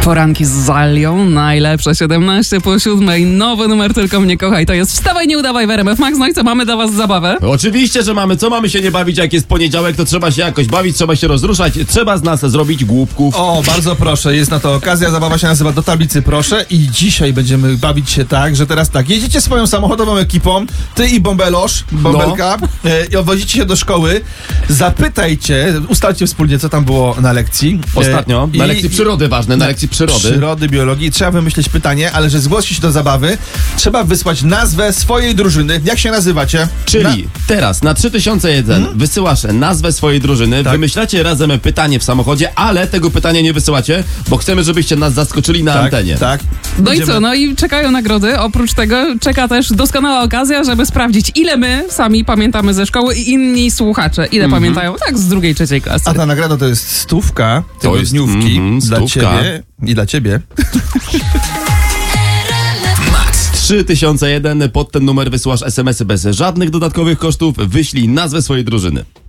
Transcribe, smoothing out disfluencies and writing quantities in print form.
Poranki z Zalią, najlepsze 7:17, nowy numer Tylko mnie kochaj, to jest Wstawaj, nie udawaj w RMF Max. No i co, mamy dla was zabawę? Oczywiście, że mamy. Co mamy się nie bawić, jak jest poniedziałek, to trzeba się jakoś bawić, trzeba się rozruszać, trzeba z nas zrobić głupków. O, bardzo proszę, jest na to okazja, zabawa się nazywa Do tablicy proszę i dzisiaj będziemy bawić się tak, że teraz tak, jedziecie swoją samochodową ekipą, ty i bąbelka, i odwozicie się do szkoły, zapytajcie, ustalcie wspólnie, co tam było na lekcji. Ostatnio, na lekcji przyrody ważne, na lekcji przyrody, biologii, trzeba wymyślić pytanie, ale że zgłosić się do zabawy, trzeba wysłać nazwę swojej drużyny. Jak się nazywacie? Czyli teraz na 3001 wysyłasz nazwę swojej drużyny, Tak. wymyślacie razem pytanie w samochodzie, ale tego pytania nie wysyłacie, bo chcemy, żebyście nas zaskoczyli na antenie. Tak. No i co, no i czekają nagrody. Oprócz tego czeka też doskonała okazja, żeby sprawdzić, ile my sami pamiętamy ze szkoły i inni słuchacze. Ile pamiętają? Tak, z drugiej, trzeciej klasy. A ta nagroda to jest 100 tygodniówki dla 100. ciebie i dla ciebie. 3001, pod ten numer wysyłasz SMS-y bez żadnych dodatkowych kosztów, wyślij nazwę swojej drużyny.